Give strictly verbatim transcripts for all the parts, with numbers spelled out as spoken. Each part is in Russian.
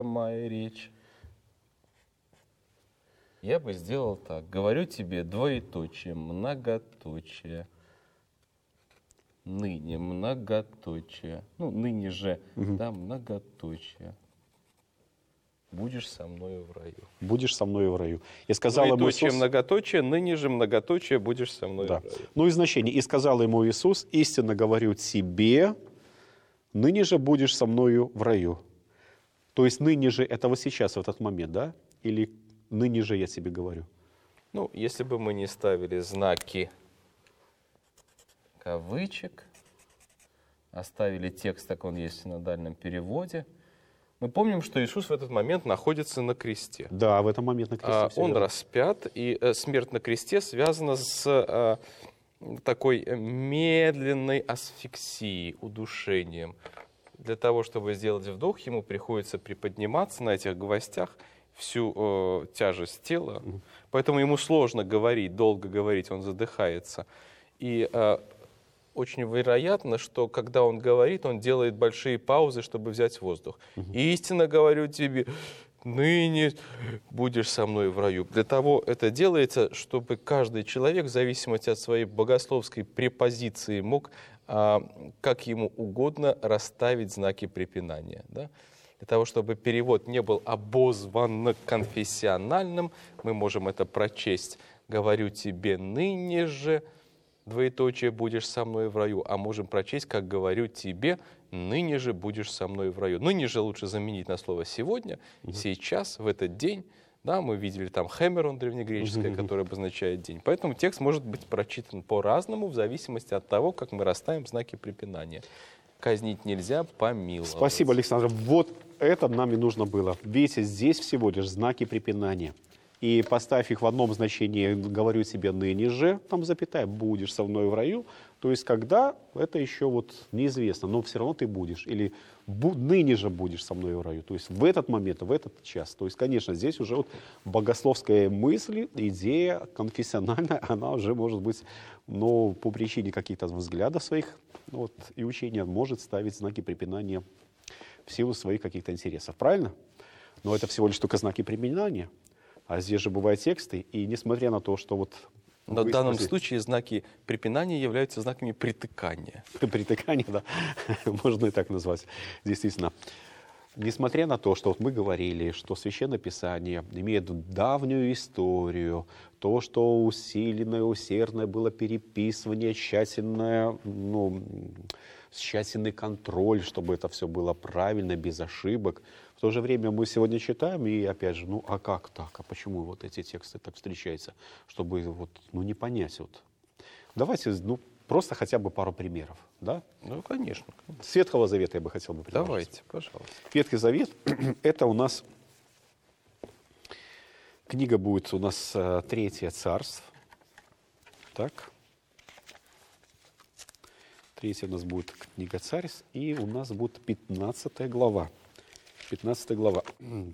моя речь. Я бы сделал так. Говорю тебе двоеточие, многоточие. Ныне многоточие. Ну, ныне же, угу. да, многоточие. Будешь со мною в раю. Будешь со мною в раю. И сказал ему Иисус... многоточие, ныне же многоточие, будешь со мною да. в раю. Ну и значение. И сказал ему Иисус, истинно говорю тебе, ныне же будешь со мною в раю. То есть ныне же, это вот сейчас, в этот момент, да? Или ныне же я тебе говорю? Ну, если бы мы не ставили знаки кавычек, оставили текст, как он есть в синодальном переводе, мы помним, что Иисус в этот момент находится на кресте. Да, в этот момент на кресте. А, он верно. распят, и э, смерть на кресте связана с э, такой медленной асфиксией, удушением. Для того, чтобы сделать вдох, ему приходится приподниматься на этих гвоздях всю э, тяжесть тела. Mm-hmm. Поэтому ему сложно говорить, долго говорить, он задыхается. И э, очень вероятно, что когда он говорит, он делает большие паузы, чтобы взять воздух. Mm-hmm. «Истинно говорю тебе, ныне будешь со мной в раю». Для того это делается, чтобы каждый человек, в зависимости от своей богословской препозиции, мог, а, как ему угодно, расставить знаки препинания. Да? Для того, чтобы перевод не был обозванно-конфессиональным, мы можем это прочесть «говорю тебе ныне же», двоеточие, будешь со мной в раю, а можем прочесть, как говорю тебе, ныне же будешь со мной в раю. Ныне же лучше заменить на слово сегодня, mm-hmm. сейчас, в этот день. Да, мы видели там хэмерон древнегреческое, mm-hmm. которое обозначает день. Поэтому текст может быть прочитан по-разному, в зависимости от того, как мы расставим знаки препинания. Казнить нельзя, помиловать. Спасибо, Александр. Вот это нам и нужно было. Видите, здесь всего лишь знаки препинания. И поставь их в одном значении, говорю тебе ныне же, там запятая, будешь со мной в раю. То есть когда, это еще вот неизвестно, но все равно ты будешь. Или бу, ныне же будешь со мной в раю. То есть в этот момент, в этот час. То есть, конечно, здесь уже вот богословская мысль, идея конфессиональная, она уже может быть, но по причине каких-то взглядов своих вот, и учения может ставить знаки препинания в силу своих каких-то интересов. Правильно? Но это всего лишь только знаки препинания. А здесь же бывают тексты, и несмотря на то, что вот... Но в данном случае знаки препинания являются знаками притыкания. Притыкания, да, можно и так назвать, действительно. Несмотря на то, что вот мы говорили, что Священное Писание имеет давнюю историю, то, что усиленное, усердное было переписывание, тщательное, ну, тщательный контроль, чтобы это все было правильно, без ошибок. В то же время мы сегодня читаем, и опять же, ну а как так? А почему вот эти тексты так встречаются? Чтобы вот, ну, не понять. Вот. Давайте, ну, просто хотя бы пару примеров, да? Ну, конечно. С Ветхого Завета я бы хотел бы предложить. Давайте, пожалуйста. Ветхий Завет, это у нас, книга будет у нас Третье Царств. Так. Третья у нас будет книга Царств, и у нас будет пятнадцатая глава. пятнадцатая глава.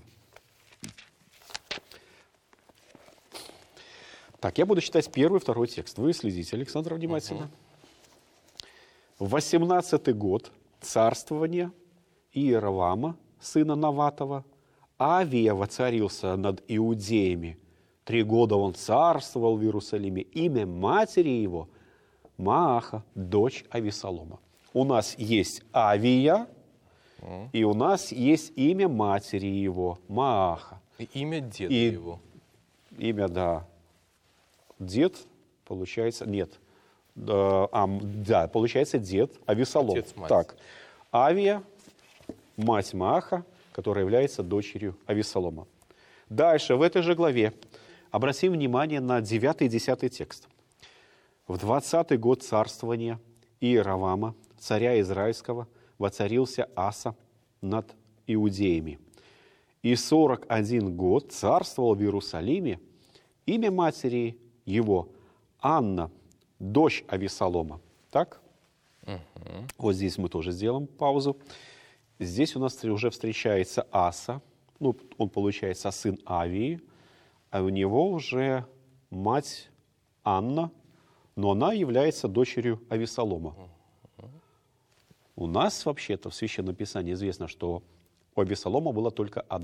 Так, я буду читать первый и второй текст. Вы следите, Александр, внимательно. В восемнадцатый год царствования Иеровама, сына Наватова, Авия воцарился над иудеями. Три года он царствовал в Иерусалиме. Имя матери его Мааха, дочь Авесолома. У нас есть Авия, mm. и у нас есть имя матери его Мааха. И имя деда и его. Имя, да. Дед, получается, нет. А, да, получается дед Авесолом. Отец, мать. Так, Авия, мать Мааха, которая является дочерью Авесолома. Дальше, в этой же главе, обратим внимание на девятый и десятый текст. В двадцатый год царствования Иеровама, царя Израильского, воцарился Аса над иудеями. И сорок один год царствовал в Иерусалиме. Имя матери его Анна, дочь Авесолома. Так? Угу. Вот здесь мы тоже сделаем паузу. Здесь у нас уже встречается Аса. Ну, он, получается, сын Авии. А у него уже мать Анна, но она является дочерью Авесолома. Uh-huh. У нас вообще-то в Священном Писании известно, что у Авесолома была только одна